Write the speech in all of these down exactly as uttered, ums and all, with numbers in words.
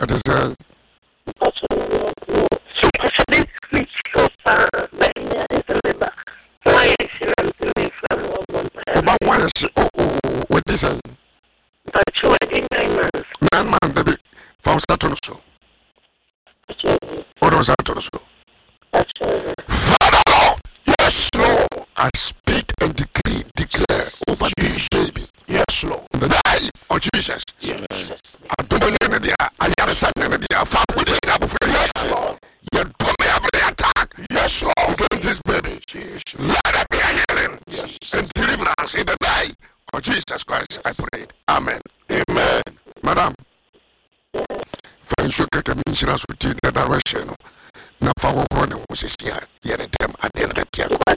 It is a Oba why is oh oh what is it? But you are in nine months. Nine months, baby. From Saturn so. What was Saturn so? Father Lord, yes Lord, I speak and decree, declare over this baby. Yes Lord, in the name of Jesus. Yes. I don't know any I am saying any I found with the apple. Yes Lord, you don't have the attack. Yes Lord, against this baby. Jesus. Let it be a healing and deliverance in the name of Jesus Christ. I pray. Amen. Amen. Madam, Fanshu keke minshira suti the direction. Na fawo krone usisia yene tem adena de tia kwa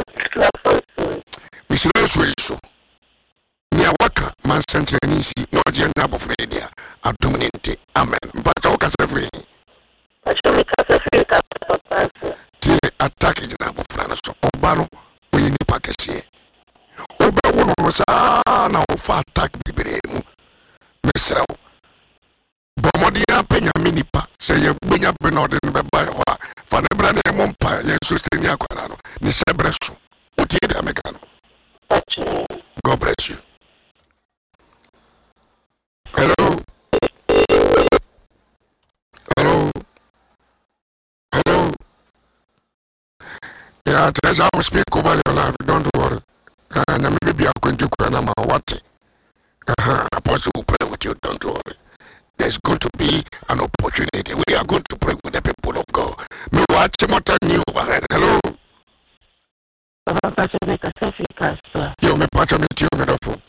mishira so iso nia waka man sentre nisi no je nyabo fredia adominante amen mpaka ukase free acho mikase free ka papa ti attack nyabo frana so obano oyini pakese obe wono no sa na ofa attack bibire mu mesra Bomodia penya minipa say ye benya benode ne beba ho a fa ne bra ne mompa ye susteni akwara no ne sebreso otie de ameka no. God bless you. Hello. Hello. Hello. Yeah, Teresa will speak over your life, don't worry. And uh, maybe I'm going to cry now what uh-huh. Apostle will pray with you, don't worry. There's going to be an opportunity. We are going to pray with the people of God. Me watch what new overhead. Hello. Papa, you make a safe. You me patch me to you, me